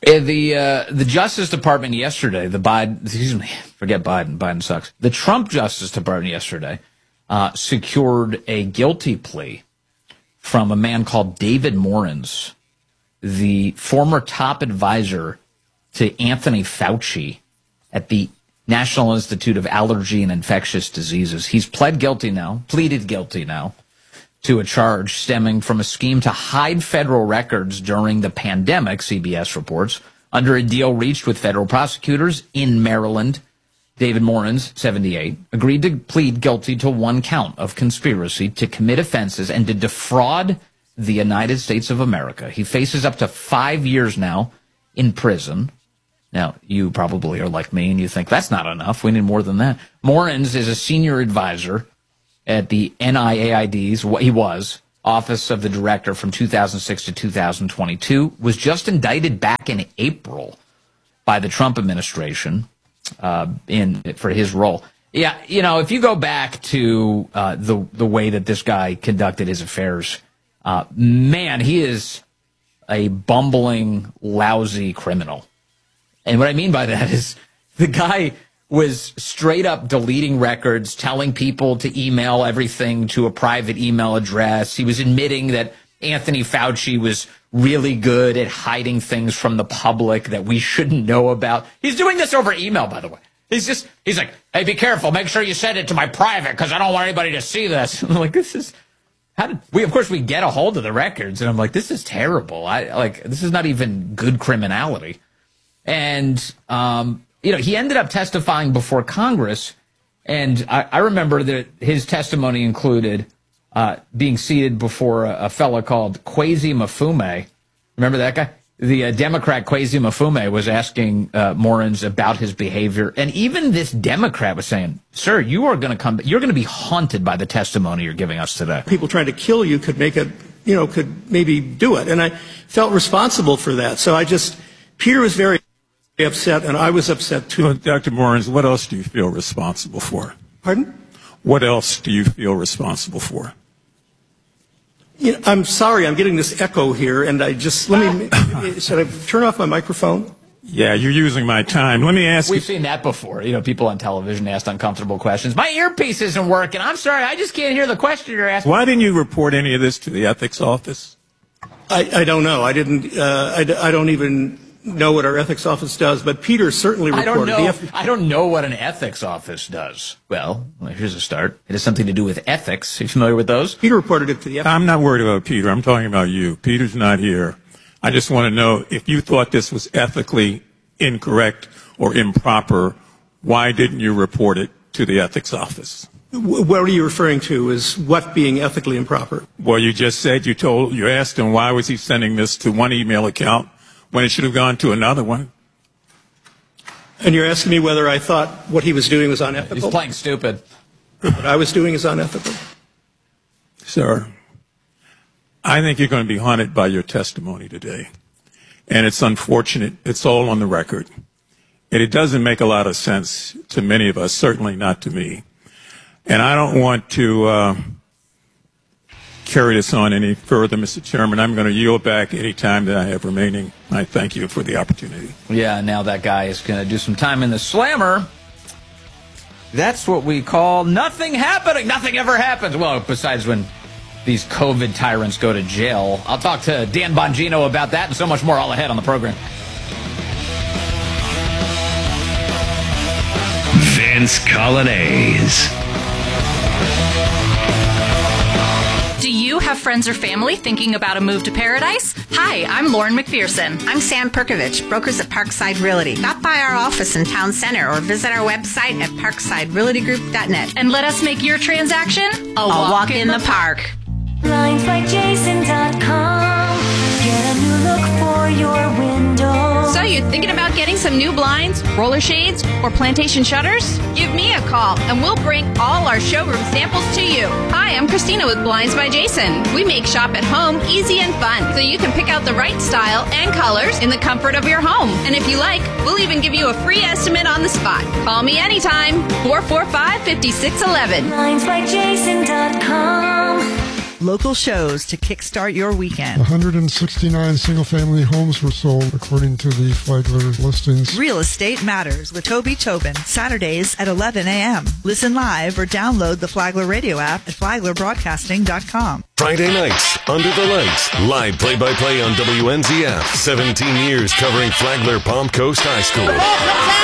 The Justice Department yesterday, forget Biden. Biden sucks. The Trump Justice Department yesterday secured a guilty plea from a man called David Morins, the former top advisor to Anthony Fauci at the National Institute of Allergy and Infectious Diseases. He's pleaded guilty now to a charge stemming from a scheme to hide federal records during the pandemic, CBS reports. Under a deal reached with federal prosecutors in Maryland, David Morins, 78, agreed to plead guilty to one count of conspiracy to commit offenses and to defraud the United States of America. He faces up to 5 years now in prison. Now, you probably are like me and you think that's not enough. We need more than that. Morins is a senior advisor at the NIAID's, he was, Office of the Director from 2006 to 2022, was just indicted back in April by the Trump administration for his role. Yeah, if you go back to the way that this guy conducted his affairs, man, he is a bumbling, lousy criminal. And what I mean by that is the guy was straight up deleting records, telling people to email everything to a private email address. He was admitting that Anthony Fauci was really good at hiding things from the public that we shouldn't know about. He's doing this over email, by the way. He's like, hey, be careful. Make sure you send it to my private because I don't want anybody to see this. I'm like, of course we get a hold of the records. And I'm like, this is terrible. This is not even good criminality. And, he ended up testifying before Congress. And I remember that his testimony included being seated before a fellow called Kwesi Mfume. Remember that guy? The Democrat Kwesi Mfume was asking Morins about his behavior. And even this Democrat was saying, sir, you're going to be haunted by the testimony you're giving us today. People trying to kill you could could maybe do it. And I felt responsible for that. So Peter was very upset, and I was upset too. Well, Dr. Morins, what else do you feel responsible for? Pardon? What else do you feel responsible for? I'm sorry, I'm getting this echo here, and should I turn off my microphone? Yeah, you're using my time. Let me ask you. We've seen that before. People on television asked uncomfortable questions. My earpiece isn't working. I'm sorry, I just can't hear the question you're asking. Why didn't you report any of this to the ethics office? I don't know. I didn't. I don't even know what our ethics office does, but Peter certainly reported. I don't know what an ethics office does. Well, here's a start. It has something to do with ethics. Are you familiar with those? Peter reported it to the ethics. I'm not worried about Peter. I'm talking about you. Peter's not here. I just want to know if you thought this was ethically incorrect or improper, why didn't you report it to the ethics office? What are you referring to? Is what being ethically improper? Well, you just said you asked him why was he sending this to one email account when it should have gone to another one. And you're asking me whether I thought what he was doing was unethical? He's playing stupid. What I was doing is unethical? Sir, I think you're going to be haunted by your testimony today. And it's unfortunate. It's all on the record. And it doesn't make a lot of sense to many of us, certainly not to me. And I don't want to carry this on any further, Mr. Chairman. I'm going to yield back any time that I have remaining. I thank you for the opportunity. Yeah, now that guy is going to do some time in the slammer. That's what we call nothing happening. Nothing ever happens. Well, besides when these COVID tyrants go to jail. I'll talk to Dan Bongino about that and so much more all ahead on the program. Vince Coglianese. Do you have friends or family thinking about a move to paradise? Hi, I'm Lauren McPherson. I'm Sam Perkovich, brokers at Parkside Realty. Stop by our office in Town Center or visit our website at parksiderealtygroup.net. And let us make your transaction a walk in the park. BlindsByJason.com. Get a new look for your window. So you're thinking about getting some new blinds, roller shades, or plantation shutters? Give me a call and we'll bring all our showroom samples to you. Hi, I'm Christina with Blinds by Jason. We make shop at home easy and fun so you can pick out the right style and colors in the comfort of your home. And if you like, we'll even give you a free estimate on the spot. Call me anytime, 445-5611. BlindsByJason.com. Local shows to kickstart your weekend. 169 single-family homes were sold, according to the Flagler listings. Real Estate Matters with Toby Tobin, Saturdays at 11 a.m. Listen live or download the Flagler radio app at flaglerbroadcasting.com. Friday nights, Under the Lights, live play-by-play on WNZF. 17 years covering Flagler Palm Coast High School.